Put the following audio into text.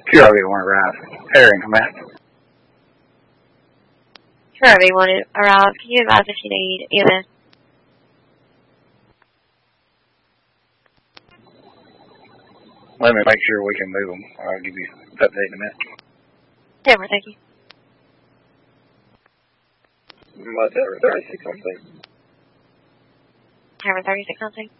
Sure, everyone arrived. Herring, I'm at. Sure, everyone arrived. Can you advise if you need EMS? Let me make sure we can move them. I'll give you an update in a minute. Denver, thank you. Denver 36 on scene. Denver 36 on scene.